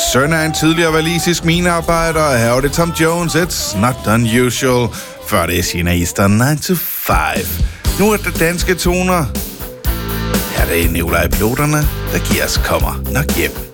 Søn af en tidligere walisisk minearbejder, og her var det Tom Jones, It's Not Unusual. Før det er Sheena Easton, 9 to 5. Nu er det danske toner. Her er det Nikolaj Piloterne, der giver os kommer nok hjem.